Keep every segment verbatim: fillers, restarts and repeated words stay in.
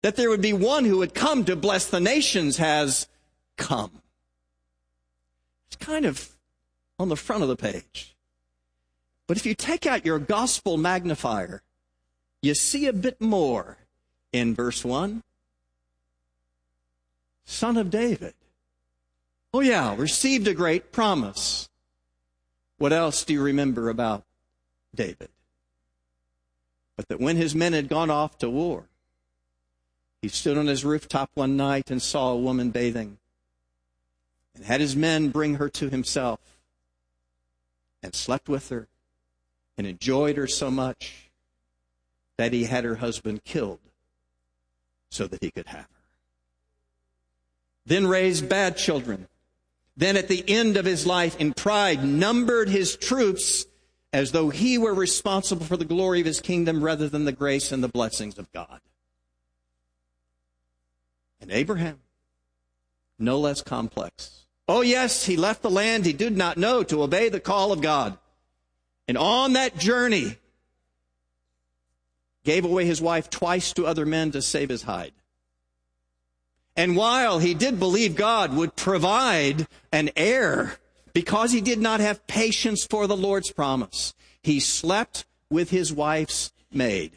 that there would be one who would come to bless the nations has come. It's kind of on the front of the page. But if you take out your gospel magnifier, you see a bit more in verse one. Son of David. Oh yeah, received a great promise. What else do you remember about David? But that when his men had gone off to war, he stood on his rooftop one night and saw a woman bathing, and had his men bring her to himself, and slept with her, and enjoyed her so much that he had her husband killed so that he could have her. Then raised bad children. Then at the end of his life, in pride, numbered his troops as though he were responsible for the glory of his kingdom rather than the grace and the blessings of God. And Abraham, no less complex. Oh yes, he left the land he did not know to obey the call of God. And on that journey, gave away his wife twice to other men to save his hide. And while he did believe God would provide an heir, because he did not have patience for the Lord's promise, he slept with his wife's maid.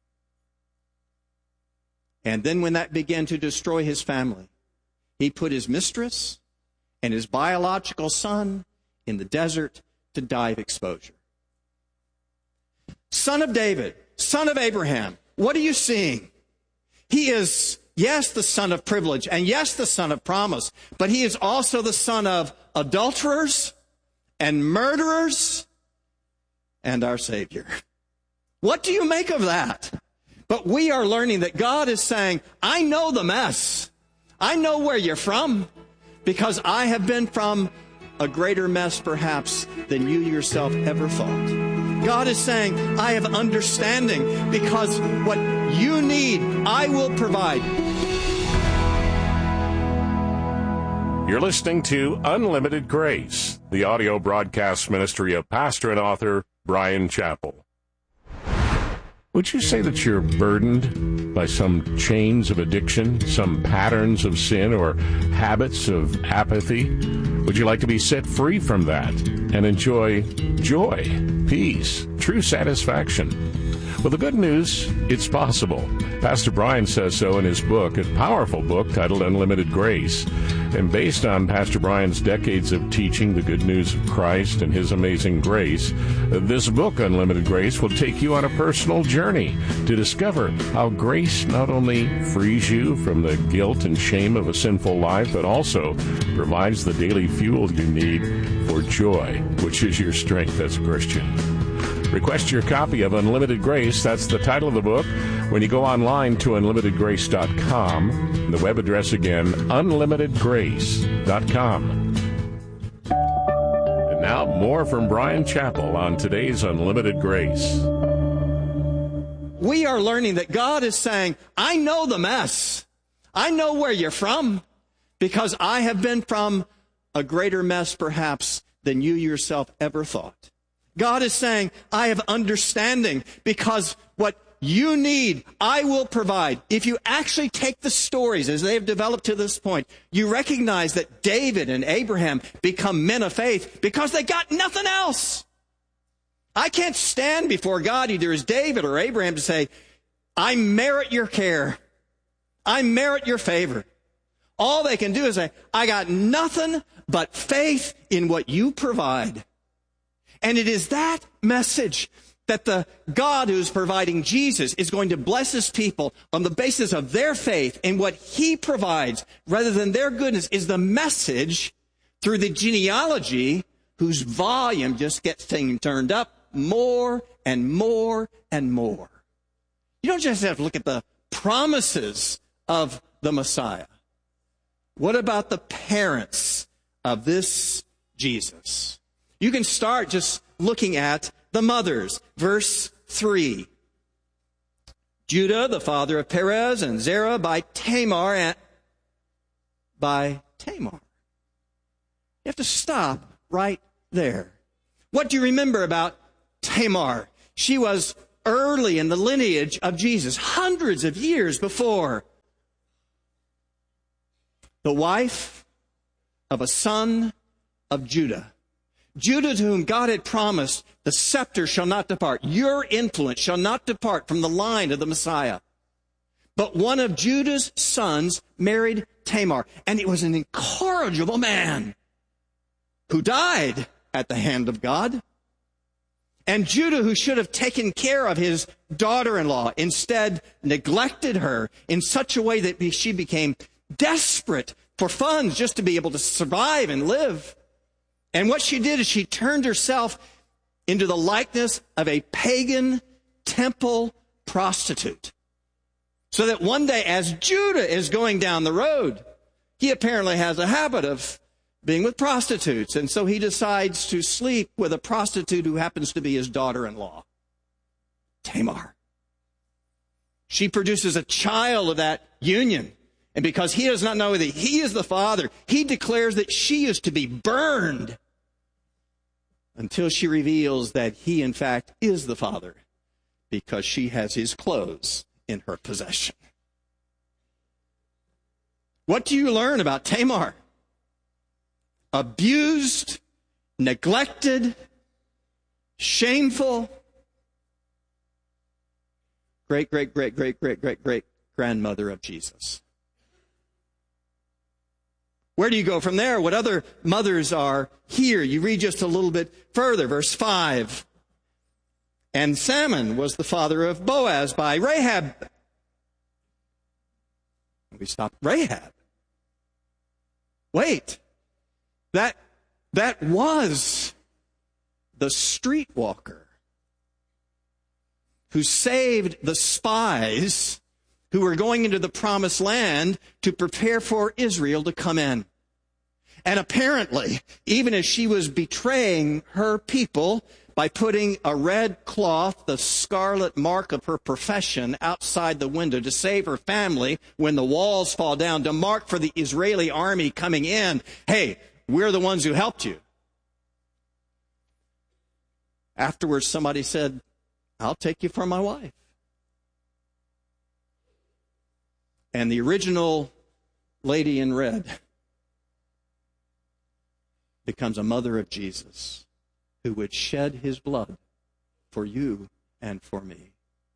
And then when that began to destroy his family, he put his mistress and his biological son in the desert to die of exposure. Son of David, son of Abraham, what are you seeing? He is, yes, the son of privilege, and yes, the son of promise, but he is also the son of adulterers and murderers and our Savior. What do you make of that? But we are learning that God is saying, I know the mess. I know where you're from, because I have been from a greater mess perhaps than you yourself ever thought. God is saying, I have understanding, because what you need, I will provide. You're listening to Unlimited Grace, the audio broadcast ministry of pastor and author Bryan Chapell. Would you say that you're burdened by some chains of addiction, some patterns of sin, or habits of apathy? Would you like to be set free from that and enjoy joy, peace, true satisfaction? Well, the good news, it's possible. Pastor Bryan says so in his book, a powerful book titled Unlimited Grace. And based on Pastor Bryan's decades of teaching the good news of Christ and his amazing grace, this book, Unlimited Grace, will take you on a personal journey to discover how grace not only frees you from the guilt and shame of a sinful life, but also provides the daily fuel you need for joy, which is your strength as a Christian. Request your copy of Unlimited Grace. That's the title of the book. When you go online to unlimited grace dot com, the web address again, unlimited grace dot com. And now more from Bryan Chapell on today's Unlimited Grace. We are learning that God is saying, I know the mess. I know where you're from, because I have been from a greater mess perhaps than you yourself ever thought. God is saying, I have understanding, because what you need, I will provide. If you actually take the stories as they have developed to this point, you recognize that David and Abraham become men of faith because they got nothing else. I can't stand before God, either as David or Abraham, to say, I merit your care. I merit your favor. All they can do is say, I got nothing but faith in what you provide. And it is that message that the God who's providing Jesus is going to bless his people on the basis of their faith in what he provides rather than their goodness, is the message through the genealogy whose volume just gets turned up more and more and more. You don't just have to look at the promises of the Messiah. What about the parents of this Jesus? You can start just looking at the mothers. Verse three. Judah, the father of Perez and Zerah, by Tamar and by Tamar. You have to stop right there. What do you remember about Tamar? She was early in the lineage of Jesus, hundreds of years before the wife of a son of Judah. Judah, to whom God had promised, the scepter shall not depart. Your influence shall not depart from the line of the Messiah. But one of Judah's sons married Tamar, and he was an incorrigible man who died at the hand of God. And Judah, who should have taken care of his daughter-in-law, instead neglected her in such a way that she became desperate for funds just to be able to survive and live. And what she did is she turned herself into the likeness of a pagan temple prostitute. So that one day, as Judah is going down the road, he apparently has a habit of being with prostitutes. And so he decides to sleep with a prostitute who happens to be his daughter-in-law, Tamar. She produces a child of that union. And because he does not know that he is the father, he declares that she is to be burned until she reveals that he, in fact, is the father, because she has his clothes in her possession. What do you learn about Tamar? Abused, neglected, shameful, great, great, great, great, great, great, great grandmother of Jesus. Where do you go from there? What other mothers are here? You read just a little bit further, verse five. And Salmon was the father of Boaz by Rahab. We stop. Rahab. Wait. That, that was the streetwalker who saved the spies who were going into the promised land to prepare for Israel to come in. And apparently, even as she was betraying her people by putting a red cloth, the scarlet mark of her profession, outside the window to save her family when the walls fall down, to mark for the Israeli army coming in, hey, we're the ones who helped you. Afterwards, somebody said, I'll take you for my wife. And the original lady in red becomes a mother of Jesus, who would shed his blood for you and for me.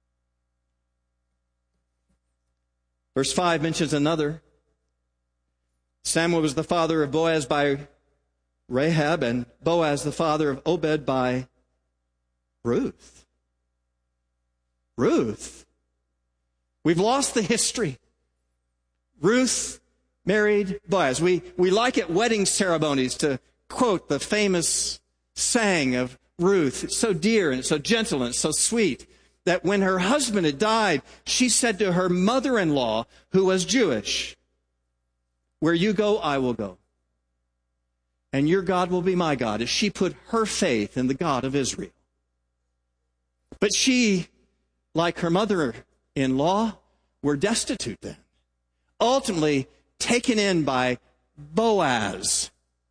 Verse five mentions another. Samuel was the father of Boaz by Rahab, and Boaz the father of Obed by Ruth. Ruth. We've lost the history. Ruth married Boaz. We, we like at wedding ceremonies to quote the famous saying of Ruth. It's so dear and so gentle and so sweet that when her husband had died, she said to her mother-in-law, who was Jewish, where you go, I will go. And your God will be my God, as she put her faith in the God of Israel. But she, like her mother-in-law, were destitute then. Ultimately taken in by Boaz,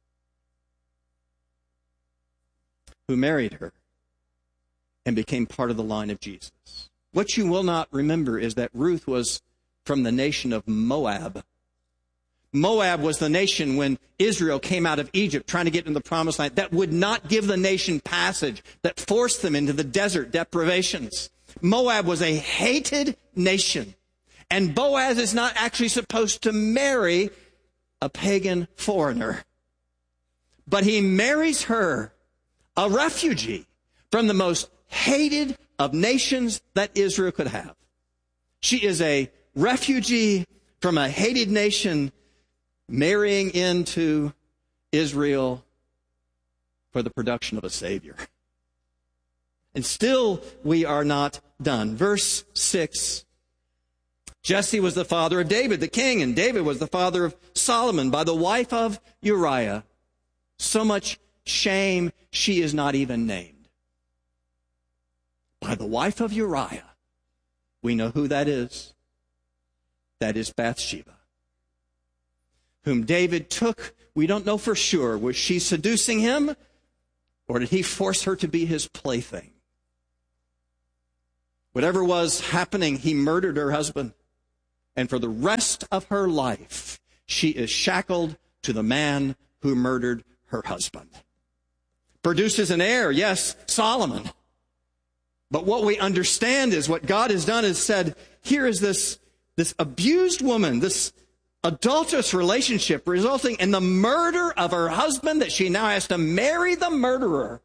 who married her and became part of the line of Jesus. What you will not remember is that Ruth was from the nation of Moab. Moab was the nation when Israel came out of Egypt trying to get into the promised land that would not give the nation passage, that forced them into the desert deprivations. Moab was a hated nation. And Boaz is not actually supposed to marry a pagan foreigner. But he marries her, a refugee, from the most hated of nations that Israel could have. She is a refugee from a hated nation marrying into Israel for the production of a Savior. And still we are not done. Verse six. Jesse was the father of David, the king, and David was the father of Solomon by the wife of Uriah. So much shame, she is not even named. By the wife of Uriah. We know who that is. That is Bathsheba, whom David took. We don't know for sure. Was she seducing him, or did he force her to be his plaything? Whatever was happening, he murdered her husband. And for the rest of her life, She is shackled to the man who murdered her husband. Produces an heir, yes, Solomon. But what we understand is what God has done is said, here is this, this abused woman, this adulterous relationship resulting in the murder of her husband, that she now has to marry the murderer.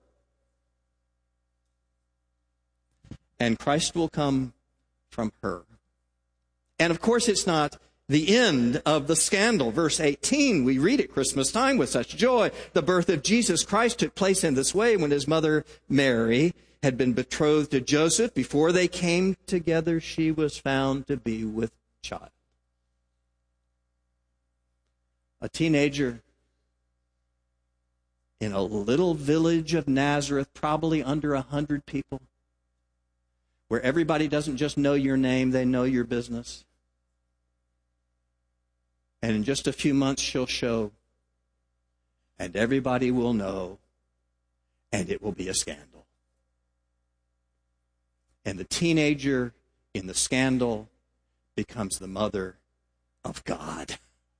And Christ will come from her. And of course, it's not the end of the scandal. Verse eighteen, we read at Christmas time with such joy, the birth of Jesus Christ took place in this way when his mother Mary had been betrothed to Joseph. Before they came together, she was found to be with child. A teenager in a little village of Nazareth, probably under a hundred people, where everybody doesn't just know your name, they know your business. And in just a few months, she'll show, and everybody will know, and it will be a scandal. And the teenager in the scandal becomes the mother of God.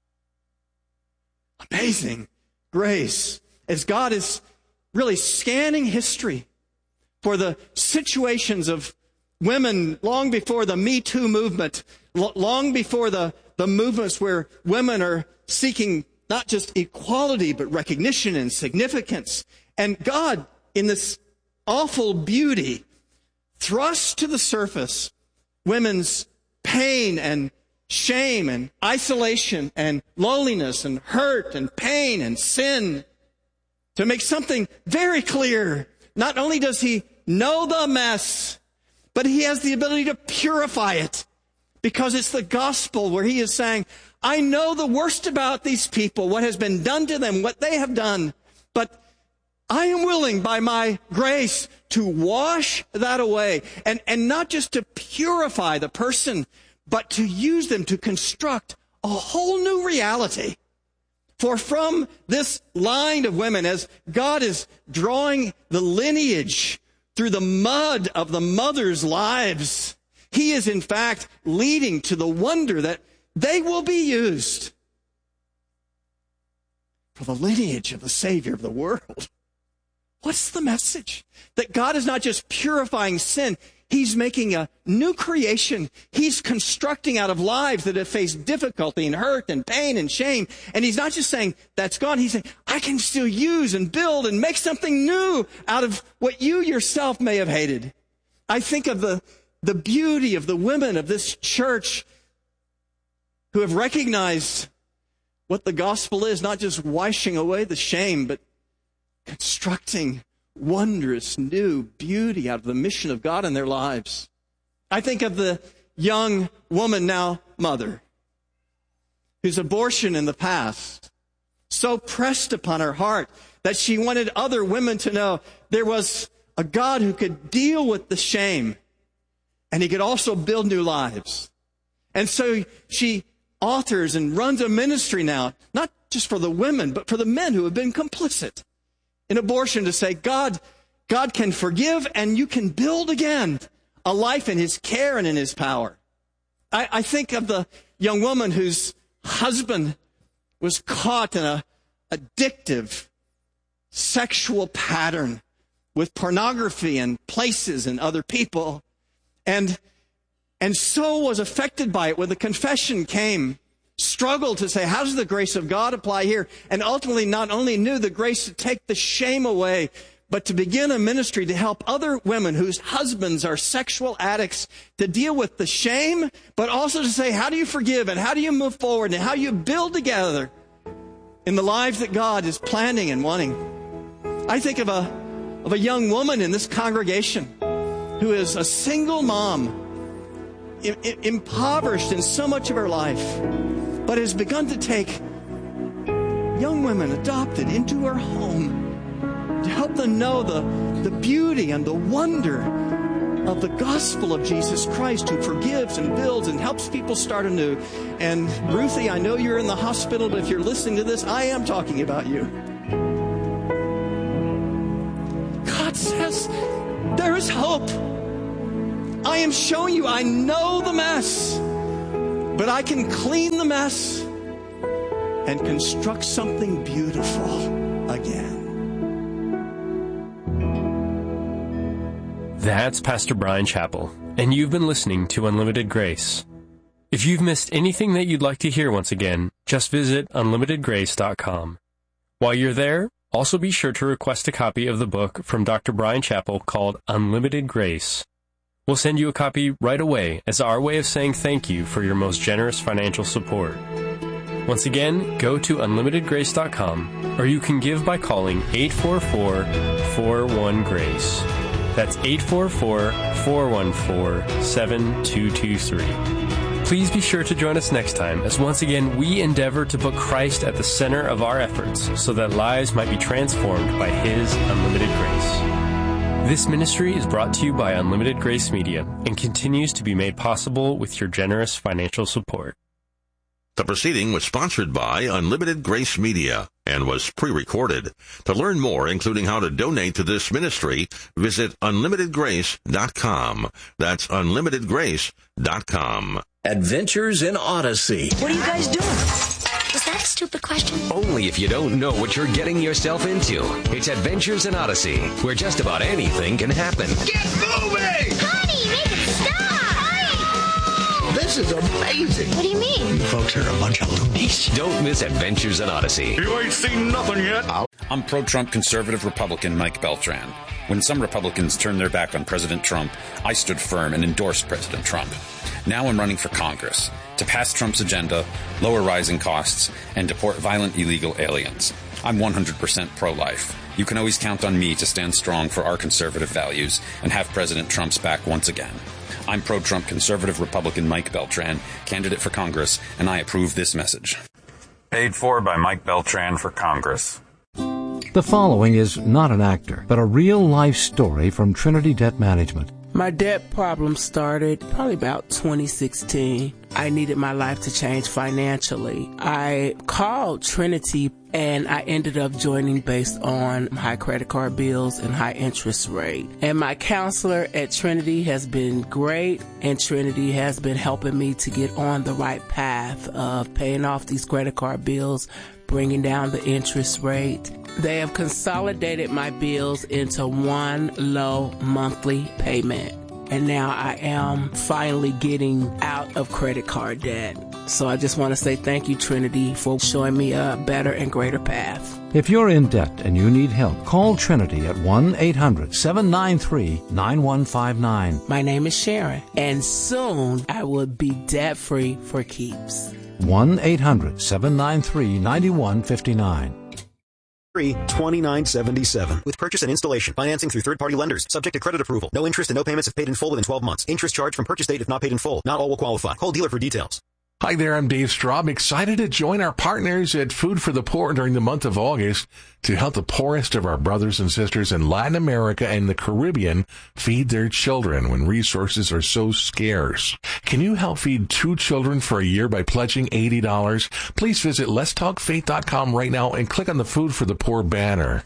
Amazing grace. As God is really scanning history for the situations of women long before the Me Too movement, long before the, the movements where women are seeking not just equality, but recognition and significance. And God, in this awful beauty, thrusts to the surface women's pain and shame and isolation and loneliness and hurt and pain and sin, to make something very clear. Not only does he know the mess, but he has the ability to purify it, because it's the gospel where he is saying, I know the worst about these people, what has been done to them, what they have done, but I am willing by my grace to wash that away, and, and not just to purify the person, but to use them to construct a whole new reality. For from this line of women, as God is drawing the lineage through the mud of the mothers' lives, he is in fact leading to the wonder that they will be used for the lineage of the Savior of the world. What's the message? That God is not just purifying sin, he's making a new creation. He's constructing out of lives that have faced difficulty and hurt and pain and shame. And he's not just saying, that's gone. He's saying, I can still use and build and make something new out of what you yourself may have hated. I think of the, the beauty of the women of this church who have recognized what the gospel is, not just washing away the shame, but constructing wondrous new beauty out of the mission of God in their lives. I think of the young woman, now mother, whose abortion in the past so pressed upon her heart that she wanted other women to know there was a God who could deal with the shame, and he could also build new lives. And so she authors and runs a ministry now, not just for the women, but for the men who have been complicit in abortion, to say, God, God can forgive, and you can build again a life in his care and in his power. I, I think of the young woman whose husband was caught in a addictive sexual pattern with pornography and places and other people, and and so was affected by it. When the confession came, struggled to say, how does the grace of God apply here? And ultimately not only knew the grace to take the shame away, but to begin a ministry to help other women whose husbands are sexual addicts to deal with the shame, but also to say, how do you forgive and how do you move forward and how you build together in the lives that God is planning and wanting. I think of a, of a young woman in this congregation who is a single mom, impoverished in so much of her life, but has begun to take young women adopted into her home to help them know the, the beauty and the wonder of the gospel of Jesus Christ, who forgives and builds and helps people start anew. And Ruthie, I know you're in the hospital, but if you're listening to this, I am talking about you. God says there is hope. I am showing you, I know the mess, but I can clean the mess and construct something beautiful again. That's Pastor Bryan Chapell, and you've been listening to Unlimited Grace. If you've missed anything that you'd like to hear once again, just visit unlimited grace dot com. While you're there, also be sure to request a copy of the book from Doctor Bryan Chapell called Unlimited Grace. We'll send you a copy right away as our way of saying thank you for your most generous financial support. Once again, go to unlimited grace dot com, or you can give by calling eight four four, four one, GRACE. That's eight four four, four one four, seven two two three. Please be sure to join us next time as once again we endeavor to put Christ at the center of our efforts so that lives might be transformed by His unlimited grace. This ministry is brought to you by Unlimited Grace Media and continues to be made possible with your generous financial support. The proceeding was sponsored by Unlimited Grace Media and was pre-recorded. To learn more, including how to donate to this ministry, visit unlimited grace dot com. That's unlimited grace dot com. Adventures in Odyssey. What are you guys doing? Was that a stupid question? Only if you don't know what you're getting yourself into. It's Adventures in Odyssey, where just about anything can happen. Get moving! Honey, make it stop! Honey! This is amazing. What do you mean? You folks are a bunch of loonies. Don't miss Adventures in Odyssey. You ain't seen nothing yet. I'm pro-Trump conservative Republican Mike Beltran. When some Republicans turned their back on President Trump, I stood firm and endorsed President Trump. Now I'm running for Congress to pass Trump's agenda, lower rising costs, and deport violent illegal aliens. I'm one hundred percent pro-life. You can always count on me to stand strong for our conservative values and have President Trump's back once again. I'm pro-Trump conservative Republican Mike Beltran, candidate for Congress, and I approve this message. Paid for by Mike Beltran for Congress. The following is not an actor, but a real-life story from Trinity Debt Management. My debt problem started probably about twenty sixteen. I needed my life to change financially. I called Trinity and I ended up joining based on high credit card bills and high interest rate. And my counselor at Trinity has been great, and Trinity has been helping me to get on the right path of paying off these credit card bills, bringing down the interest rate. They have consolidated my bills into one low monthly payment. And now I am finally getting out of credit card debt. So I just want to say thank you, Trinity, for showing me a better and greater path. If you're in debt and you need help, call Trinity at one eight hundred, seven nine three, nine one five nine. My name is Sharon, and soon I will be debt-free for keeps. one eight hundred, seven nine three, nine one five nine. twenty-nine seventy-seven. With purchase and installation. Financing through third-party lenders. Subject to credit approval. No interest and no payments if paid in full within twelve months. Interest charged from purchase date if not paid in full. Not all will qualify. Call dealer for details. Hi there, I'm Dave Straub. Excited to join our partners at Food for the Poor during the month of August to help the poorest of our brothers and sisters in Latin America and the Caribbean feed their children when resources are so scarce. Can you help feed two children for a year by pledging eighty dollars? Please visit lets talk faith dot com right now and click on the Food for the Poor banner.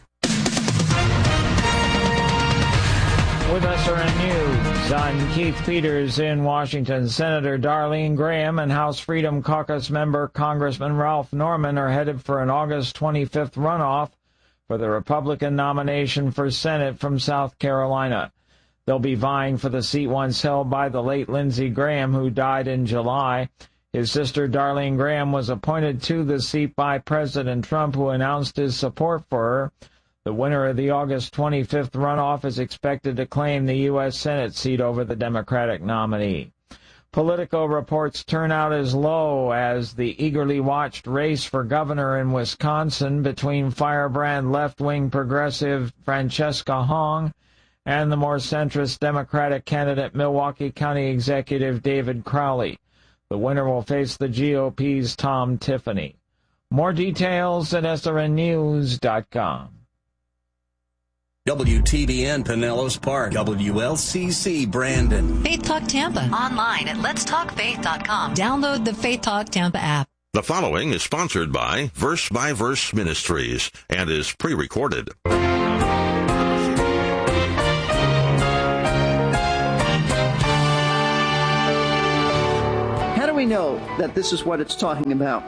With S R N News, I'm Keith Peters in Washington. Senator Darlene Graham and House Freedom Caucus member Congressman Ralph Norman are headed for an August twenty-fifth runoff for the Republican nomination for Senate from South Carolina. They'll be vying for the seat once held by the late Lindsey Graham, who died in July. His sister Darlene Graham was appointed to the seat by President Trump, who announced his support for her. The winner of the August twenty-fifth runoff is expected to claim the U S Senate seat over the Democratic nominee. Politico reports turnout is low as the eagerly watched race for governor in Wisconsin between firebrand left-wing progressive Francesca Hong and the more centrist Democratic candidate Milwaukee County Executive David Crowley. The winner will face the G O P's Tom Tiffany. More details at S R N news dot com. W T B N Pinellas Park, W L C C Brandon. Faith Talk Tampa. Online at lets talk faith dot com. Download the Faith Talk Tampa app. The following is sponsored by Verse by Verse Ministries and is pre-recorded. How do we know that this is what it's talking about?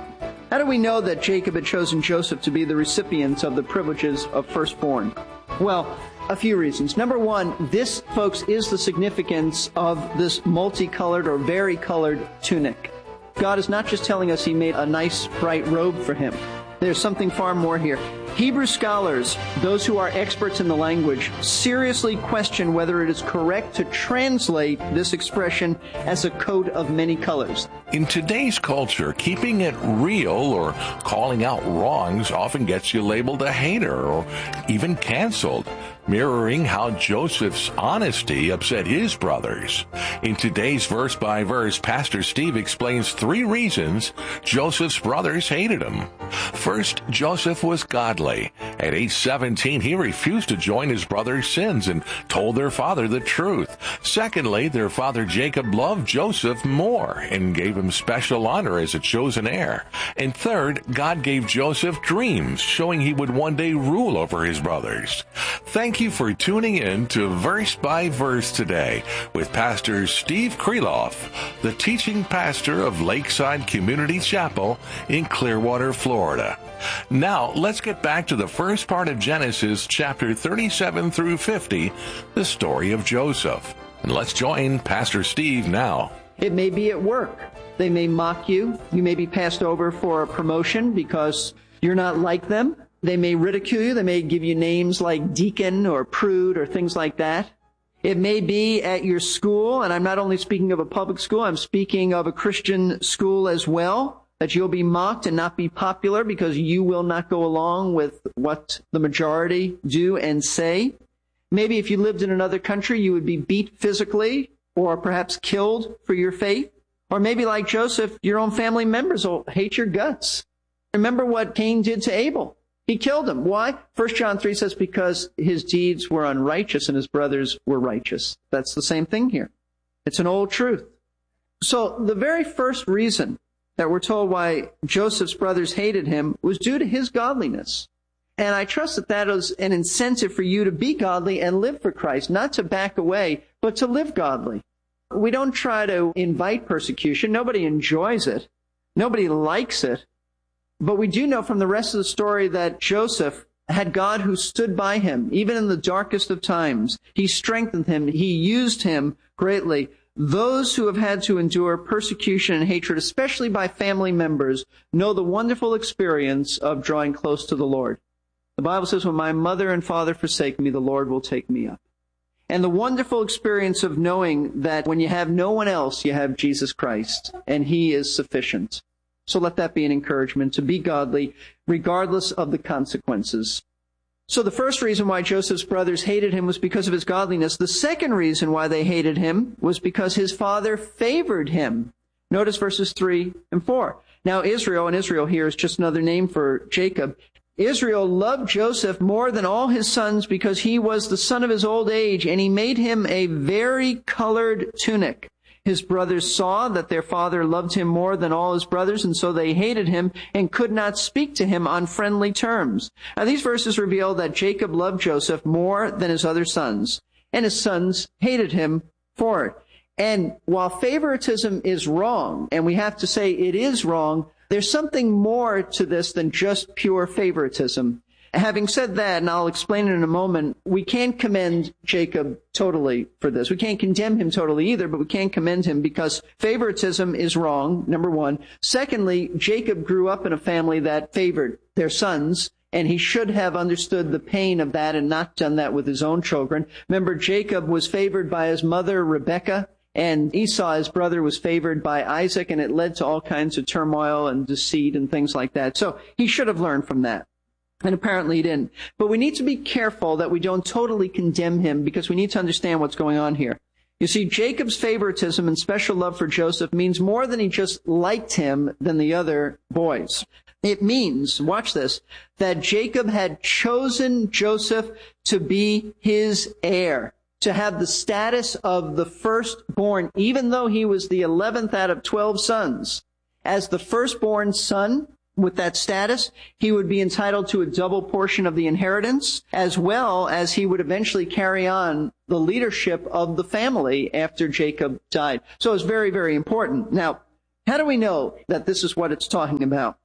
How do we know that Jacob had chosen Joseph to be the recipient of the privileges of firstborn? Well, a few reasons. Number one, this, folks, is the significance of this multicolored or varicolored tunic. God is not just telling us he made a nice, bright robe for him. There's something far more here. Hebrew scholars, those who are experts in the language, seriously question whether it is correct to translate this expression as a coat of many colors. In today's culture, keeping it real or calling out wrongs often gets you labeled a hater or even canceled, mirroring how Joseph's honesty upset his brothers. In today's verse-by-verse, Pastor Steve explains three reasons Joseph's brothers hated him. First, Joseph was godly. At age seventeen, he refused to join his brother's sins and told their father the truth. Secondly, their father Jacob loved Joseph more and gave him special honor as a chosen heir. And third, God gave Joseph dreams, showing he would one day rule over his brothers. Thank you for tuning in to Verse by Verse today with Pastor Steve Kreloff, the teaching pastor of Lakeside Community Chapel in Clearwater, Florida. Now, let's get back to the first part of Genesis chapter thirty-seven through fifty, the story of Joseph. And let's join Pastor Steve now. It may be at work. They may mock you. You may be passed over for a promotion because you're not like them. They may ridicule you. They may give you names like deacon or prude or things like that. It may be at your school, and I'm not only speaking of a public school, I'm speaking of a Christian school as well, that you'll be mocked and not be popular because you will not go along with what the majority do and say. Maybe if you lived in another country, you would be beat physically or perhaps killed for your faith. Or maybe like Joseph, your own family members will hate your guts. Remember what Cain did to Abel. He killed him. Why? First John three says because his deeds were unrighteous and his brothers were righteous. That's the same thing here. It's an old truth. So the very first reason that we're told why Joseph's brothers hated him was due to his godliness. And I trust that that is an incentive for you to be godly and live for Christ, not to back away, but to live godly. We don't try to invite persecution. Nobody enjoys it. Nobody likes it. But we do know from the rest of the story that Joseph had God who stood by him, even in the darkest of times. He strengthened him. He used him greatly. Those who have had to endure persecution and hatred, especially by family members, know the wonderful experience of drawing close to the Lord. The Bible says, when my mother and father forsake me, the Lord will take me up. And the wonderful experience of knowing that when you have no one else, you have Jesus Christ, and he is sufficient. So let that be an encouragement to be godly, regardless of the consequences. So the first reason why Joseph's brothers hated him was because of his godliness. The second reason why they hated him was because his father favored him. Notice verses three and four. Now Israel, and Israel here is just another name for Jacob, Israel loved Joseph more than all his sons because he was the son of his old age, and he made him a vari-colored tunic. His brothers saw that their father loved him more than all his brothers, and so they hated him and could not speak to him on friendly terms. Now, these verses reveal that Jacob loved Joseph more than his other sons, and his sons hated him for it. And while favoritism is wrong, and we have to say it is wrong, there's something more to this than just pure favoritism. Having said that, and I'll explain it in a moment, we can't commend Jacob totally for this. We can't condemn him totally either, but we can't commend him because favoritism is wrong, number one. Secondly, Jacob grew up in a family that favored their sons, and he should have understood the pain of that and not done that with his own children. Remember, Jacob was favored by his mother, Rebekah, and Esau, his brother, was favored by Isaac, and it led to all kinds of turmoil and deceit and things like that. So he should have learned from that. And apparently he didn't. But we need to be careful that we don't totally condemn him because we need to understand what's going on here. You see, Jacob's favoritism and special love for Joseph means more than he just liked him than the other boys. It means, watch this, that Jacob had chosen Joseph to be his heir, to have the status of the firstborn, even though he was the eleventh out of twelve sons. As the firstborn son, with that status, he would be entitled to a double portion of the inheritance, as well as he would eventually carry on the leadership of the family after Jacob died. So it's very, very important. Now, how do we know that this is what it's talking about?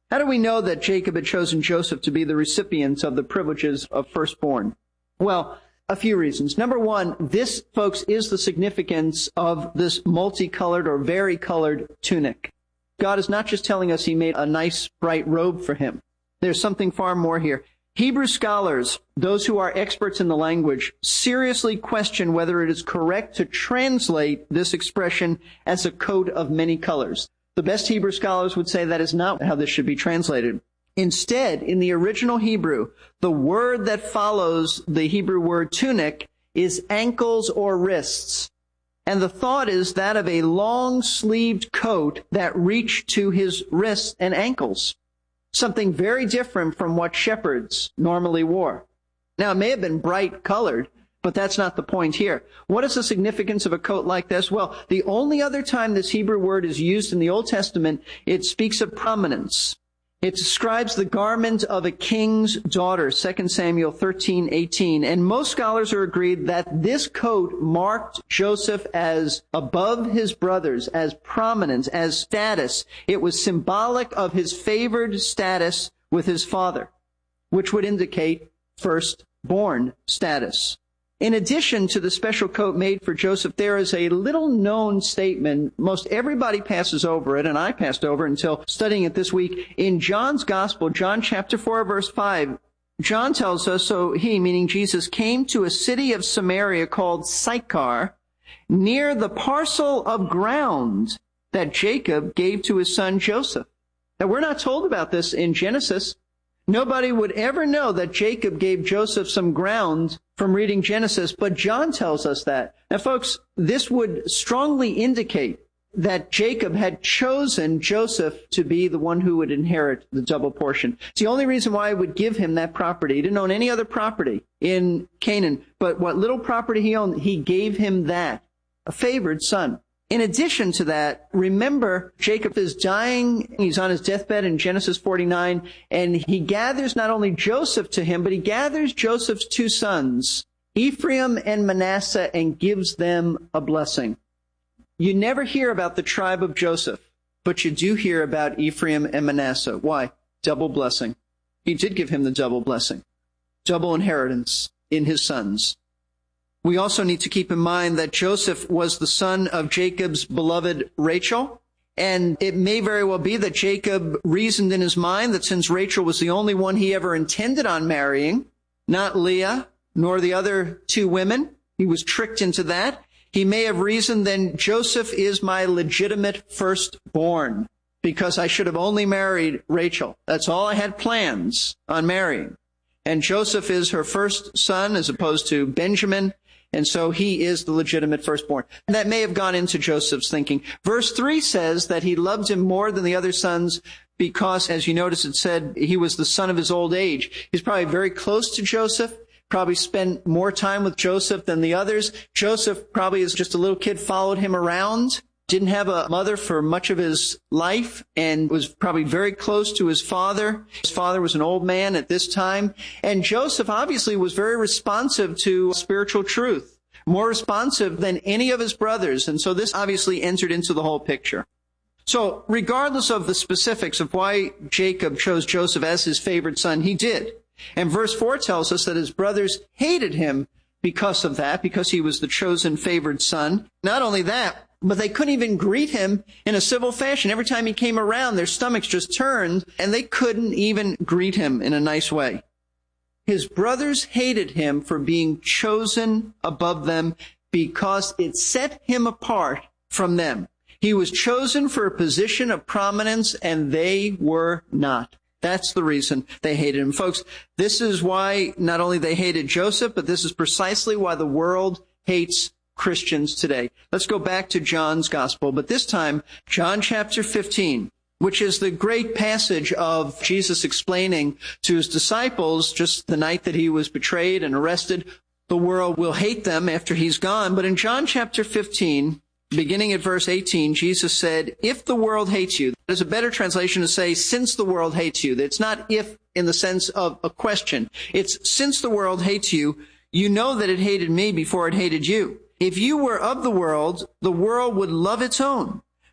How do we know that Jacob had chosen Joseph to be the recipient of the privileges of firstborn? Well, a few reasons. Number one, this, folks, is the significance of this multicolored or varicolored tunic. God is not just telling us he made a nice, bright robe for him. There's something far more here. Hebrew scholars, those who are experts in the language, seriously question whether it is correct to translate this expression as a coat of many colors. The best Hebrew scholars would say that is not how this should be translated. Instead, in the original Hebrew, the word that follows the Hebrew word tunic is ankles or wrists. And the thought is that of a long-sleeved coat that reached to his wrists and ankles. Something very different from what shepherds normally wore. Now, it may have been bright colored, but that's not the point here. What is the significance of a coat like this? Well, the only other time this Hebrew word is used in the Old Testament, it speaks of prominence. It describes the garment of a king's daughter, Second Samuel thirteen eighteen. And most scholars are agreed that this coat marked Joseph as above his brothers, as prominence, as status. It was symbolic of his favored status with his father, which would indicate firstborn status. In addition to the special coat made for Joseph, there is a little-known statement. Most everybody passes over it, and I passed over it until studying it this week. In John's Gospel, John chapter four, verse five, John tells us, so he, meaning Jesus, came to a city of Samaria called Sychar, near the parcel of ground that Jacob gave to his son Joseph. Now, we're not told about this in Genesis. Nobody would ever know that Jacob gave Joseph some ground from reading Genesis, but John tells us that. Now, folks, this would strongly indicate that Jacob had chosen Joseph to be the one who would inherit the double portion. It's the only reason why he would give him that property. He didn't own any other property in Canaan, but what little property he owned, he gave him that, a favored son. In addition to that, remember, Jacob is dying. He's on his deathbed in Genesis forty-nine, and he gathers not only Joseph to him, but he gathers Joseph's two sons, Ephraim and Manasseh, and gives them a blessing. You never hear about the tribe of Joseph, but you do hear about Ephraim and Manasseh. Why? Double blessing. He did give him the double blessing, double inheritance in his sons. We also need to keep in mind that Joseph was the son of Jacob's beloved Rachel. And it may very well be that Jacob reasoned in his mind that since Rachel was the only one he ever intended on marrying, not Leah, nor the other two women, he was tricked into that. He may have reasoned, then Joseph is my legitimate firstborn, because I should have only married Rachel. That's all I had plans on marrying. And Joseph is her first son as opposed to Benjamin. And so he is the legitimate firstborn. And that may have gone into Joseph's thinking. Verse three says that he loved him more than the other sons because, as you notice, it said he was the son of his old age. He's probably very close to Joseph, probably spent more time with Joseph than the others. Joseph probably as just a little kid followed him around, didn't have a mother for much of his life, and was probably very close to his father. His father was an old man at this time. And Joseph obviously was very responsive to spiritual truth, more responsive than any of his brothers. And so this obviously entered into the whole picture. So regardless of the specifics of why Jacob chose Joseph as his favored son, he did. And verse four tells us that his brothers hated him because of that, because he was the chosen favored son. Not only that, but they couldn't even greet him in a civil fashion. Every time he came around, their stomachs just turned, and they couldn't even greet him in a nice way. His brothers hated him for being chosen above them because it set him apart from them. He was chosen for a position of prominence, and they were not. That's the reason they hated him. Folks, this is why not only they hated Joseph, but this is precisely why the world hates Christians today. Let's go back to John's Gospel, but this time, John chapter fifteen, which is the great passage of Jesus explaining to his disciples just the night that he was betrayed and arrested. The world will hate them after he's gone. But in John chapter fifteen, beginning at verse eighteen, Jesus said, if the world hates you, there's a better translation to say, since the world hates you. It's not if in the sense of a question. It's since the world hates you, you know that it hated me before it hated you. If you were of the world, the world would love its own.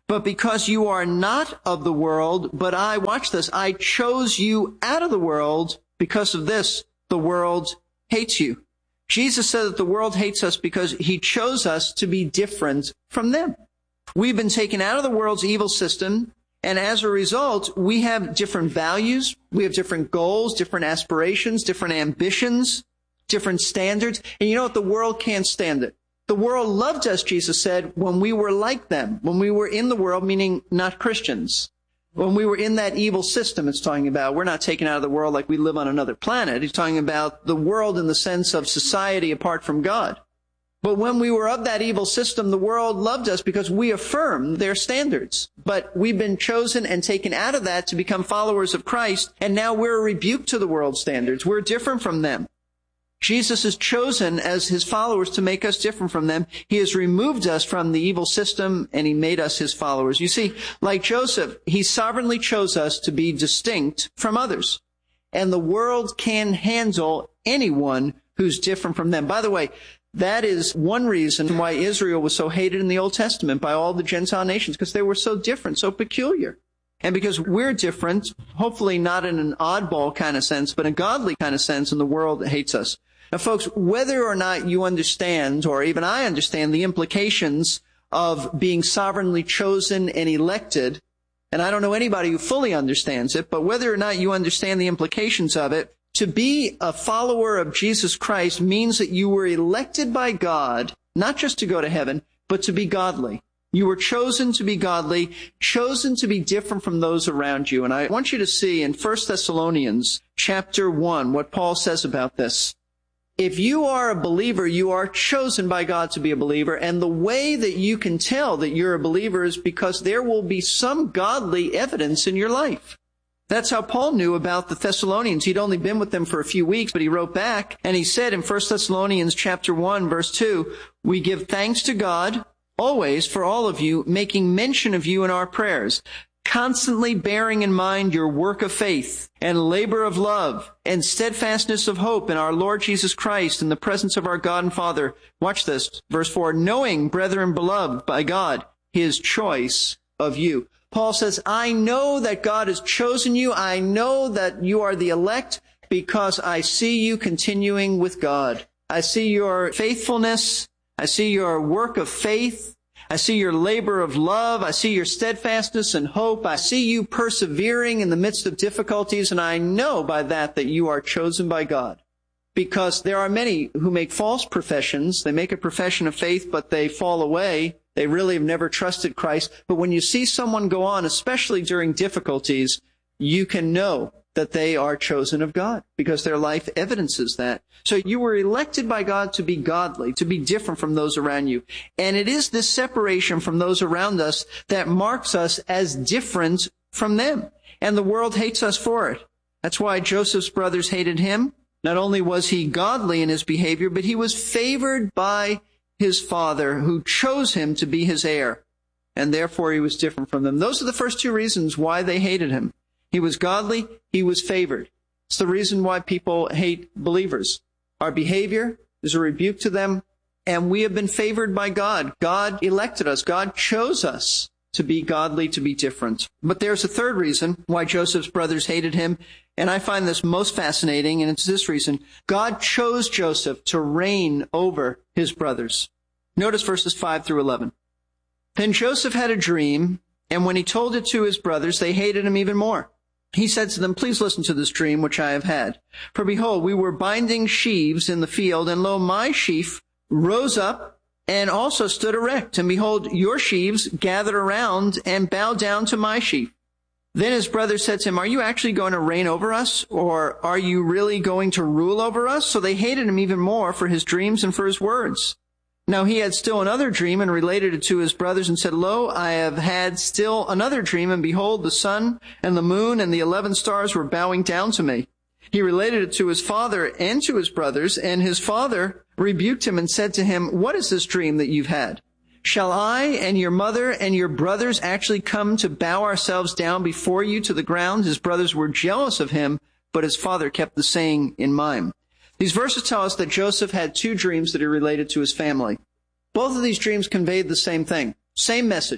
But because you are not of the world, but I, watch this, I chose you out of the world. Because of this, the world hates you. Jesus said that the world hates us because he chose us to be different from them. We've been taken out of the world's evil system, and as a result, we have different values, we have different goals, different aspirations, different ambitions, different standards. And you know what? The world can't stand it. The world loved us, Jesus said, when we were like them, when we were in the world, meaning not Christians. When we were in that evil system it's talking about, we're not taken out of the world like we live on another planet. He's talking about the world in the sense of society apart from God. But when we were of that evil system, the world loved us because we affirmed their standards. But we've been chosen and taken out of that to become followers of Christ, and now we're a rebuke to the world's standards. We're different from them. Jesus has chosen as his followers to make us different from them. He has removed us from the evil system, and he made us his followers. You see, like Joseph, he sovereignly chose us to be distinct from others. And the world can handle anyone who's different from them. By the way, that is one reason why Israel was so hated in the Old Testament by all the Gentile nations, because they were so different, so peculiar. And because we're different, hopefully not in an oddball kind of sense, but a godly kind of sense, and the world hates us. Now, folks, whether or not you understand, or even I understand, the implications of being sovereignly chosen and elected, and I don't know anybody who fully understands it, but whether or not you understand the implications of it, to be a follower of Jesus Christ means that you were elected by God, not just to go to heaven, but to be godly. You were chosen to be godly, chosen to be different from those around you. And I want you to see in First Thessalonians chapter one what Paul says about this. If you are a believer, you are chosen by God to be a believer, and the way that you can tell that you're a believer is because there will be some godly evidence in your life. That's how Paul knew about the Thessalonians. He'd only been with them for a few weeks, but he wrote back, and he said in First Thessalonians chapter one, verse two, we give thanks to God always for all of you, making mention of you in our prayers, constantly bearing in mind your work of faith and labor of love and steadfastness of hope in our Lord Jesus Christ in the presence of our God and Father. Watch this, verse four, knowing, brethren beloved by God, his choice of you. Paul says, I know that God has chosen you. I know that you are the elect because I see you continuing with God. I see your faithfulness. I see your work of faith. I see your labor of love. I see your steadfastness and hope. I see you persevering in the midst of difficulties, and I know by that that you are chosen by God. Because there are many who make false professions. They make a profession of faith, but they fall away. They really have never trusted Christ. But when you see someone go on, especially during difficulties, you can know that they are chosen of God because their life evidences that. So you were elected by God to be godly, to be different from those around you. And it is this separation from those around us that marks us as different from them. And the world hates us for it. That's why Joseph's brothers hated him. Not only was he godly in his behavior, but he was favored by his father who chose him to be his heir. And therefore he was different from them. Those are the first two reasons why they hated him. He was godly, he was favored. It's the reason why people hate believers. Our behavior is a rebuke to them, and we have been favored by God. God elected us. God chose us to be godly, to be different. But there's a third reason why Joseph's brothers hated him, and I find this most fascinating, and it's this reason. God chose Joseph to reign over his brothers. Notice verses five through eleven. Then Joseph had a dream, and when he told it to his brothers, they hated him even more. He said to them, please listen to this dream which I have had. For behold, we were binding sheaves in the field, and lo, my sheaf rose up and also stood erect. And behold, your sheaves gathered around and bowed down to my sheaf. Then his brothers said to him, are you actually going to reign over us, or are you really going to rule over us? So they hated him even more for his dreams and for his words. Now he had still another dream and related it to his brothers and said, lo, I have had still another dream, and behold, the sun and the moon and the eleven stars were bowing down to me. He related it to his father and to his brothers, and his father rebuked him and said to him, what is this dream that you've had? Shall I and your mother and your brothers actually come to bow ourselves down before you to the ground? His brothers were jealous of him, but his father kept the saying in mind. These verses tell us that Joseph had two dreams that he related to his family. Both of these dreams conveyed the same thing, same message.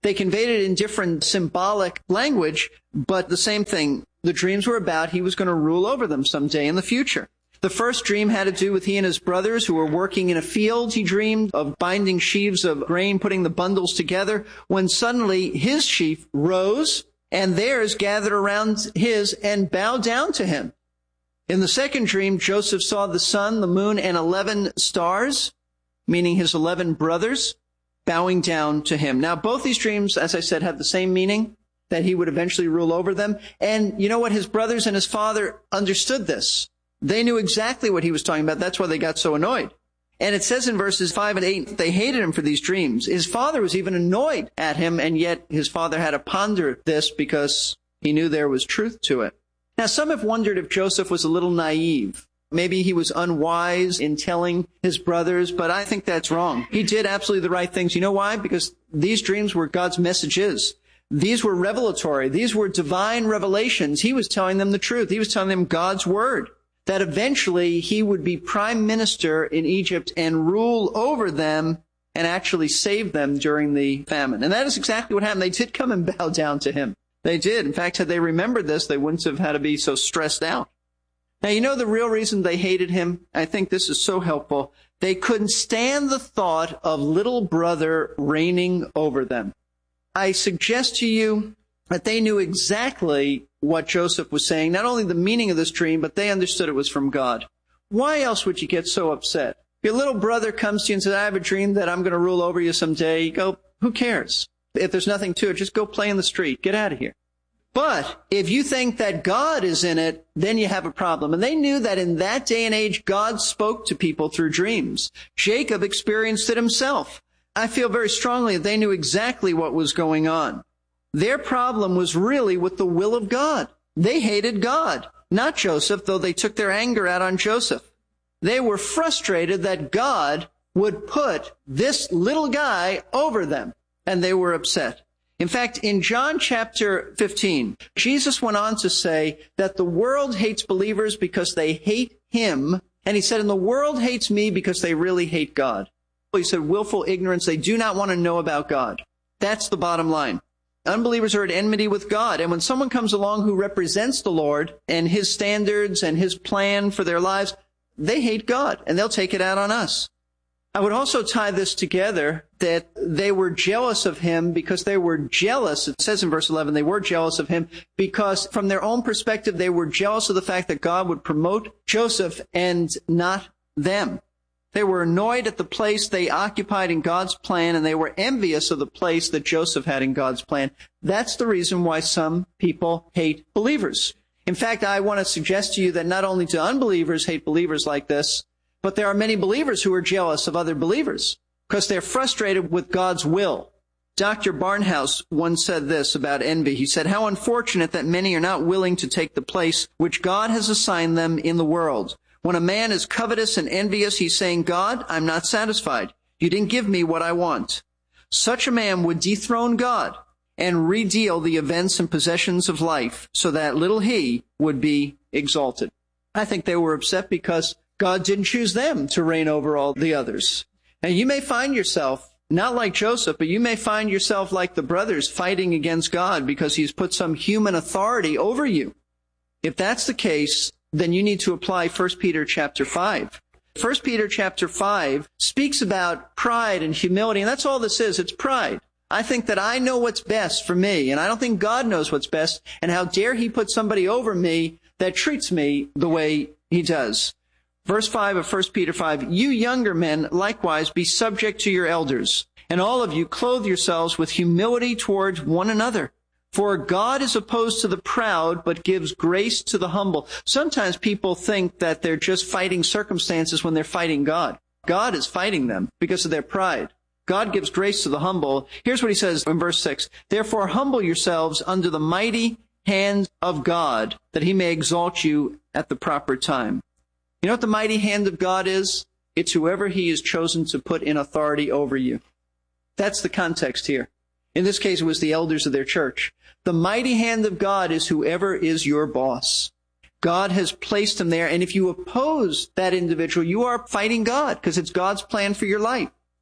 They conveyed it in different symbolic language, but the same thing. The dreams were about he was going to rule over them someday in the future. The first dream had to do with he and his brothers who were working in a field. He dreamed of binding sheaves of grain, putting the bundles together, when suddenly his sheaf rose and theirs gathered around his and bowed down to him. In the second dream, Joseph saw the sun, the moon, and eleven stars, meaning his eleven brothers, bowing down to him. Now, both these dreams, as I said, have the same meaning, that he would eventually rule over them. And you know what? His brothers and his father understood this. They knew exactly what he was talking about. That's why they got so annoyed. And it says in verses five and eight, they hated him for these dreams. His father was even annoyed at him, and yet his father had to ponder this because he knew there was truth to it. Now, some have wondered if Joseph was a little naive. Maybe he was unwise in telling his brothers, but I think that's wrong. He did absolutely the right things. You know why? Because these dreams were God's messages. These were revelatory. These were divine revelations. He was telling them the truth. He was telling them God's word, that eventually he would be prime minister in Egypt and rule over them and actually save them during the famine. And that is exactly what happened. They did come and bow down to him. They did. In fact, had they remembered this, they wouldn't have had to be so stressed out. Now, you know the real reason they hated him? I think this is so helpful. They couldn't stand the thought of little brother reigning over them. I suggest to you that they knew exactly what Joseph was saying, not only the meaning of this dream, but they understood it was from God. Why else would you get so upset? If your little brother comes to you and says, I have a dream that I'm going to rule over you someday, you go, who cares? If there's nothing to it, just go play in the street. Get out of here. But if you think that God is in it, then you have a problem. And they knew that in that day and age, God spoke to people through dreams. Jacob experienced it himself. I feel very strongly that they knew exactly what was going on. Their problem was really with the will of God. They hated God, not Joseph, though they took their anger out on Joseph. They were frustrated that God would put this little guy over them, and they were upset. In fact, in John chapter fifteen, Jesus went on to say that the world hates believers because they hate him. And he said, and the world hates me because they really hate God. He said, willful ignorance. They do not want to know about God. That's the bottom line. Unbelievers are at enmity with God. And when someone comes along who represents the Lord and his standards and his plan for their lives, they hate God, and they'll take it out on us. I would also tie this together that they were jealous of him because they were jealous. It says in verse eleven, they were jealous of him because from their own perspective, they were jealous of the fact that God would promote Joseph and not them. They were annoyed at the place they occupied in God's plan, and they were envious of the place that Joseph had in God's plan. That's the reason why some people hate believers. In fact, I want to suggest to you that not only do unbelievers hate believers like this, but there are many believers who are jealous of other believers because they're frustrated with God's will. Doctor Barnhouse once said this about envy. He said, how unfortunate that many are not willing to take the place which God has assigned them in the world. When a man is covetous and envious, he's saying, God, I'm not satisfied. You didn't give me what I want. Such a man would dethrone God and redeal the events and possessions of life so that little he would be exalted. I think they were upset because God didn't choose them to reign over all the others. And you may find yourself, not like Joseph, but you may find yourself like the brothers fighting against God because he's put some human authority over you. If that's the case, then you need to apply First Peter chapter five. First Peter chapter five speaks about pride and humility, and that's all this is. It's pride. I think that I know what's best for me, and I don't think God knows what's best, and how dare he put somebody over me that treats me the way he does. Verse five of First Peter five, you younger men likewise be subject to your elders, and all of you clothe yourselves with humility towards one another. For God is opposed to the proud, but gives grace to the humble. Sometimes people think that they're just fighting circumstances when they're fighting God. God is fighting them because of their pride. God gives grace to the humble. Here's what he says in verse six. Therefore humble yourselves under the mighty hand of God, that he may exalt you at the proper time. You know what the mighty hand of God is? It's whoever he has chosen to put in authority over you. That's the context here. In this case, it was the elders of their church. The mighty hand of God is whoever is your boss. God has placed him there, and if you oppose that individual, you are fighting God because it's God's plan for your life.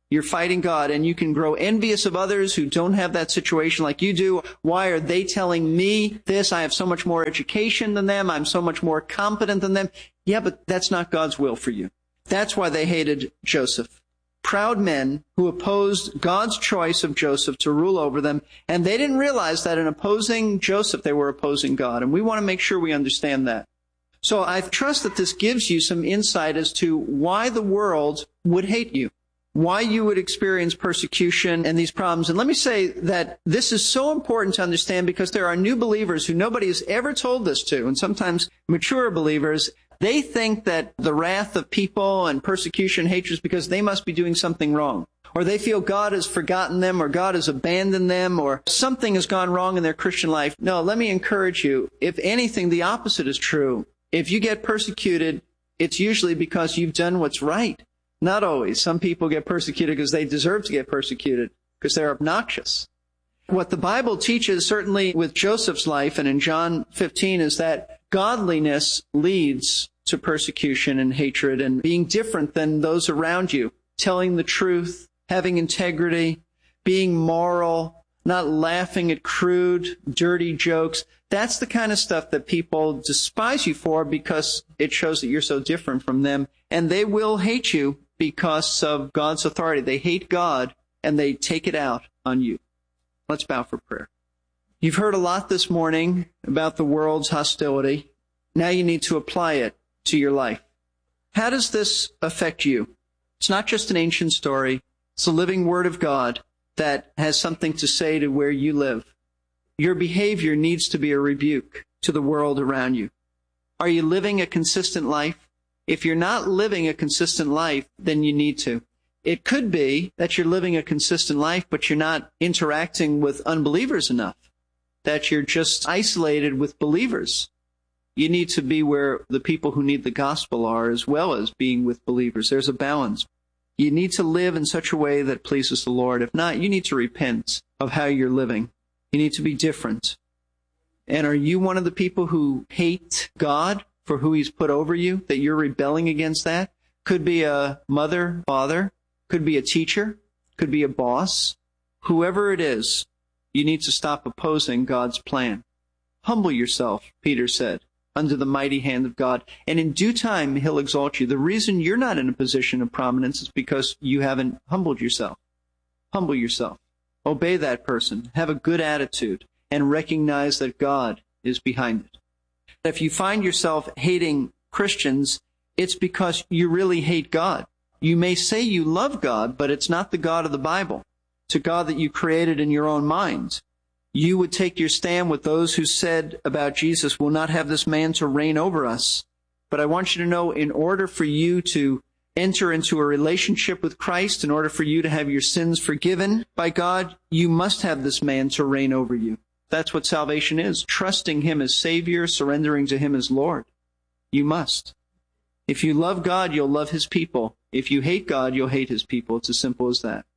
You're fighting God, and you can grow envious of others who don't have that situation like you do. Why are they telling me this? I have so much more education than them. I'm so much more competent than them. Yeah, but that's not God's will for you. That's why they hated Joseph. Proud men who opposed God's choice of Joseph to rule over them, and they didn't realize that in opposing Joseph, they were opposing God. And we want to make sure we understand that. So I trust that this gives you some insight as to why the world would hate you, why you would experience persecution and these problems. And let me say that this is so important to understand because there are new believers who nobody has ever told this to, and sometimes mature believers. They think that the wrath of people and persecution, hatred is because they must be doing something wrong. Or they feel God has forgotten them, or God has abandoned them, or something has gone wrong in their Christian life. No, let me encourage you. If anything, the opposite is true. If you get persecuted, it's usually because you've done what's right. Not always. Some people get persecuted because they deserve to get persecuted, because they're obnoxious. What the Bible teaches, certainly with Joseph's life and in John fifteen, is that godliness leads to persecution and hatred and being different than those around you, telling the truth, having integrity, being moral, not laughing at crude, dirty jokes. That's the kind of stuff that people despise you for because it shows that you're so different from them. And they will hate you because of God's authority. They hate God and they take it out on you. Let's bow for prayer. You've heard a lot this morning about the world's hostility. Now you need to apply it to your life. How does this affect you? It's not just an ancient story. It's a living Word of God that has something to say to where you live. Your behavior needs to be a rebuke to the world around you. Are you living a consistent life? If you're not living a consistent life, then you need to. It could be that you're living a consistent life, but you're not interacting with unbelievers enough, that you're just isolated with believers. You need to be where the people who need the gospel are, as well as being with believers. There's a balance. You need to live in such a way that pleases the Lord. If not, you need to repent of how you're living. You need to be different. And are you one of the people who hate God for who He's put over you, that you're rebelling against that? Could be a mother, father, could be a teacher, could be a boss. Whoever it is, you need to stop opposing God's plan. Humble yourself, Peter said, under the mighty hand of God, and in due time He'll exalt you. The reason you're not in a position of prominence is because you haven't humbled yourself. Humble yourself. Obey that person. Have a good attitude and recognize that God is behind it. If you find yourself hating Christians, it's because you really hate God. You may say you love God, but it's not the God of the Bible. It's a God that you created in your own mind. You would take your stand with those who said about Jesus, we'll not have this man to reign over us. But I want you to know, in order for you to enter into a relationship with Christ, in order for you to have your sins forgiven by God, you must have this man to reign over you. That's what salvation is, trusting Him as Savior, surrendering to Him as Lord. You must. If you love God, you'll love His people. If you hate God, you'll hate His people. It's as simple as that.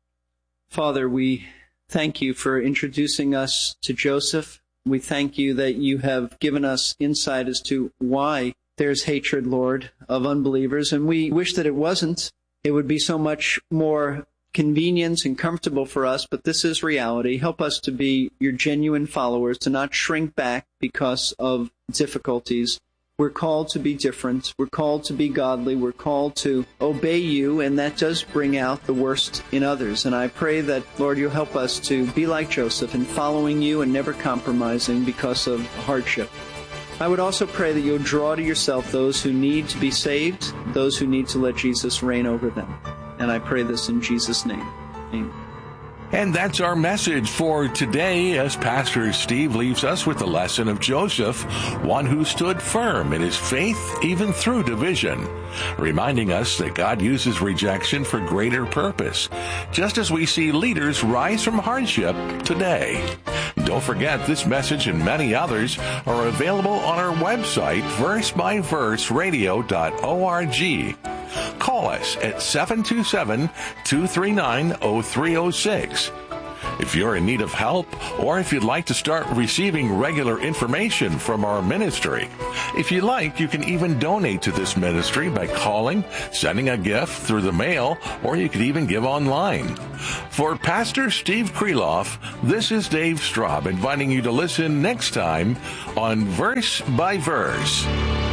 Father, we thank You for introducing us to Joseph. We thank You that You have given us insight as to why there's hatred, Lord, of unbelievers, and we wish that it wasn't. It would be so much more convenient and comfortable for us, but this is reality. Help us to be Your genuine followers, to not shrink back because of difficulties. We're called to be different. We're called to be godly. We're called to obey You, and that does bring out the worst in others. And I pray that, Lord, You'll help us to be like Joseph in following You and never compromising because of hardship. I would also pray that You'll draw to Yourself those who need to be saved, those who need to let Jesus reign over them. And I pray this in Jesus' name. Amen. And that's our message for today as Pastor Steve leaves us with the lesson of Joseph, one who stood firm in his faith even through division, reminding us that God uses rejection for greater purpose, just as we see leaders rise from hardship today. Don't forget, this message and many others are available on our website, verse by verse radio dot org. Call us at seven two seven, two three nine, zero three zero six. If you're in need of help, or if you'd like to start receiving regular information from our ministry. If you like, you can even donate to this ministry by calling, sending a gift through the mail, or you could even give online. For Pastor Steve Kreloff, this is Dave Straub inviting you to listen next time on Verse by Verse.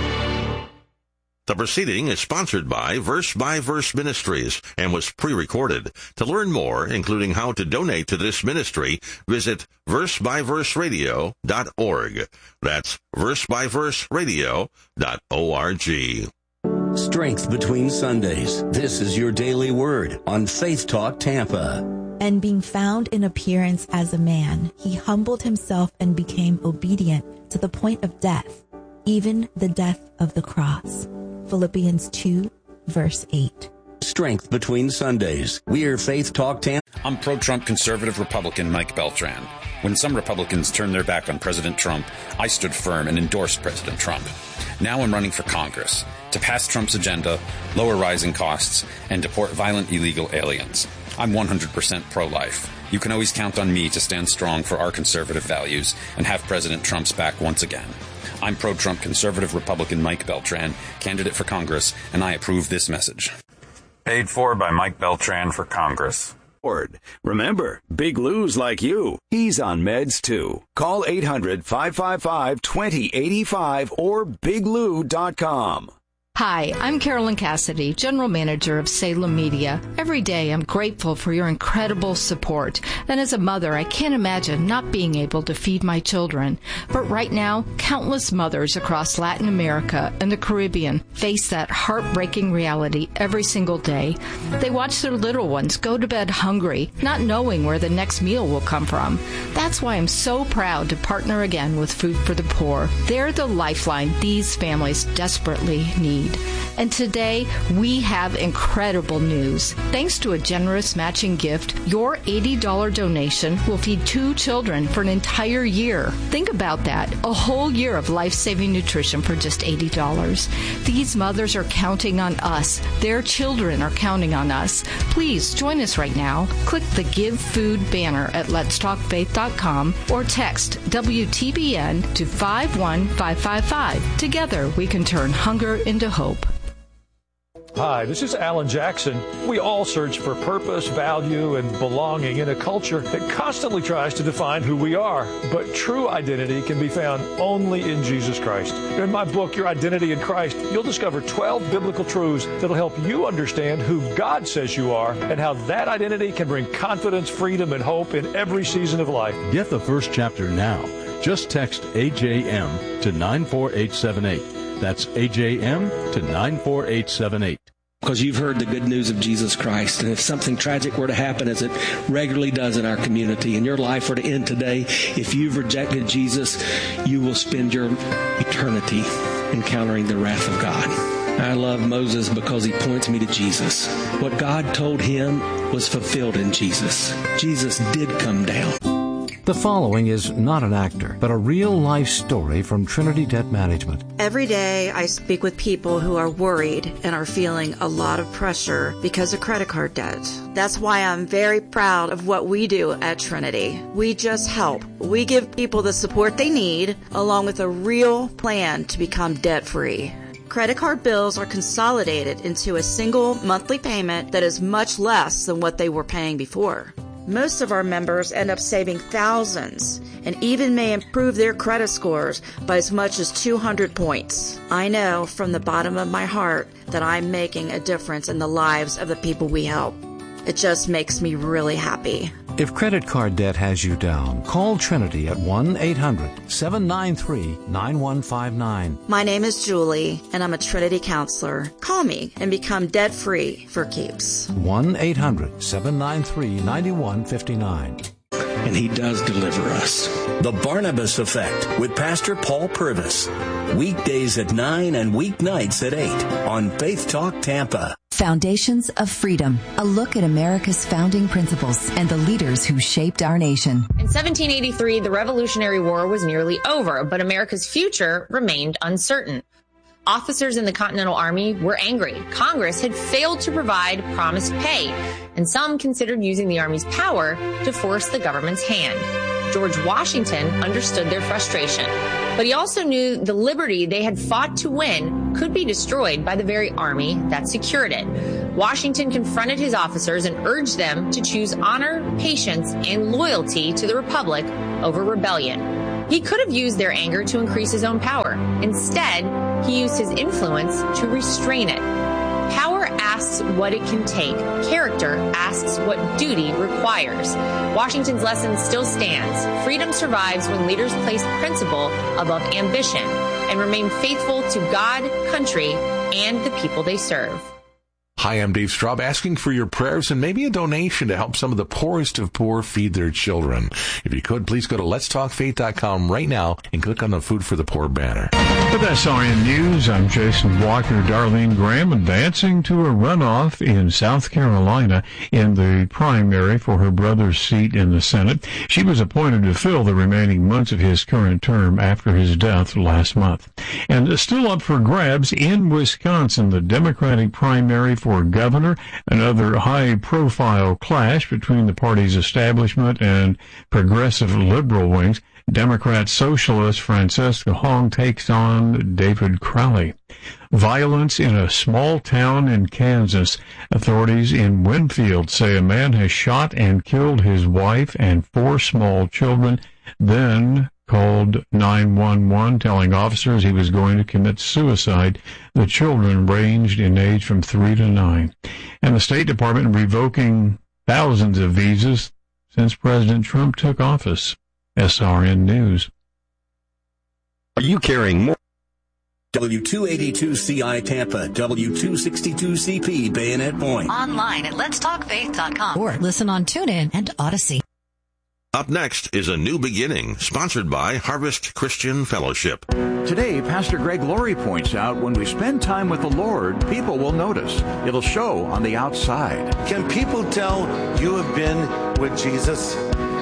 The proceeding is sponsored by Verse by Verse Ministries and was pre-recorded. To learn more, including how to donate to this ministry, visit verse by verse radio dot org. That's verse by verse radio dot org. Strength between Sundays. This is your daily word on Faith Talk Tampa. And being found in appearance as a man, he humbled himself and became obedient to the point of death, even the death of the cross. Philippians two, verse eight. Strength between Sundays. We are Faith Talk Tampa. I'm pro-Trump conservative Republican Mike Beltran. When some Republicans turned their back on President Trump, I stood firm and endorsed President Trump. Now I'm running for Congress to pass Trump's agenda, lower rising costs, and deport violent illegal aliens. I'm one hundred percent pro-life. You can always count on me to stand strong for our conservative values and have President Trump's back once again. I'm pro-Trump conservative Republican Mike Beltran, candidate for Congress, and I approve this message. Paid for by Mike Beltran for Congress. Remember, Big Lou's like you. He's on meds too. Call eight hundred, five five five, two zero eight five or big lou dot com. Hi, I'm Carolyn Cassidy, General Manager of Salem Media. Every day I'm grateful for your incredible support. And as a mother, I can't imagine not being able to feed my children. But right now, countless mothers across Latin America and the Caribbean face that heartbreaking reality every single day. They watch their little ones go to bed hungry, not knowing where the next meal will come from. That's why I'm so proud to partner again with Food for the Poor. They're the lifeline these families desperately need. And today, we have incredible news. Thanks to a generous matching gift, your eighty dollars donation will feed two children for an entire year. Think about that. A whole year of life-saving nutrition for just eighty dollars. These mothers are counting on us. Their children are counting on us. Please join us right now. Click the Give Food banner at lets talk faith dot com or text W T B N to five one five five five. Together, we can turn hunger into hope. Hi, this is Alan Jackson. We all search for purpose, value, and belonging in a culture that constantly tries to define who we are. But true identity can be found only in Jesus Christ. In my book, Your Identity in Christ, you'll discover twelve biblical truths that'll help you understand who God says you are and how that identity can bring confidence, freedom, and hope in every season of life. Get the first chapter now. Just text A J M to nine four eight seven eight. That's A J M to nine four eight seven eight. Because you've heard the good news of Jesus Christ. And if something tragic were to happen, as it regularly does in our community, and your life were to end today, if you've rejected Jesus, you will spend your eternity encountering the wrath of God. I love Moses because he points me to Jesus. What God told him was fulfilled in Jesus. Jesus did come down. The following is not an actor, but a real-life story from Trinity Debt Management. Every day I speak with people who are worried and are feeling a lot of pressure because of credit card debt. That's why I'm very proud of what we do at Trinity. We just help. We give people the support they need, along with a real plan to become debt-free. Credit card bills are consolidated into a single monthly payment that is much less than what they were paying before. Most of our members end up saving thousands and even may improve their credit scores by as much as two hundred points. I know from the bottom of my heart that I'm making a difference in the lives of the people we help. It just makes me really happy. If credit card debt has you down, call Trinity at one eight hundred seven nine three nine one five nine. My name is Julie, and I'm a Trinity counselor. Call me and become debt-free for keeps. one eight hundred seven nine three nine one five nine. And he does deliver us. The Barnabas Effect with Pastor Paul Purvis. Weekdays at nine and weeknights at eight on Faith Talk Tampa. Foundations of Freedom, a look at America's founding principles and the leaders who shaped our nation. In seventeen eighty-three, the Revolutionary War was nearly over, but America's future remained uncertain. Officers in the Continental Army were angry. Congress had failed to provide promised pay. and some considered using the Army's power to force the government's hand. George Washington understood their frustration, but he also knew the liberty they had fought to win could be destroyed by the very army that secured it. Washington confronted his officers and urged them to choose honor, patience, and loyalty to the Republic over rebellion. He could have used their anger to increase his own power. Instead, he used his influence to restrain it. Power asks what it can take. Character asks what duty requires. Washington's lesson still stands. Freedom survives when leaders place principle above ambition and remain faithful to God, country, and the people they serve. Hi, I'm Dave Straub, asking for your prayers and maybe a donation to help some of the poorest of poor feed their children. If you could, please go to lets talk faith dot com right now and click on the Food for the Poor banner. With S R N News, I'm Jason Walker. Darlene Graham advancing to a runoff in South Carolina in the primary for her brother's seat in the Senate. She was appointed to fill the remaining months of his current term after his death last month. And still up for grabs in Wisconsin, the Democratic primary for governor, another high-profile clash between the party's establishment and progressive liberal wings. Democrat socialist Francesca Hong takes on David Crowley. Violence in a small town in Kansas. Authorities in Winfield say a man has shot and killed his wife and four small children, then called nine one one, telling officers he was going to commit suicide. The children ranged in age from three to nine. And the State Department revoking thousands of visas since President Trump took office. S R N News. Are you carrying more? W two eighty-two C I Tampa, W two sixty-two C P Bayonet Point. Online at lets talk faith dot com or listen on TuneIn and Odyssey. Up next is A New Beginning, sponsored by Harvest Christian Fellowship. Today, Pastor Greg Laurie points out when we spend time with the Lord, people will notice. It'll show on the outside. Can people tell you have been with Jesus?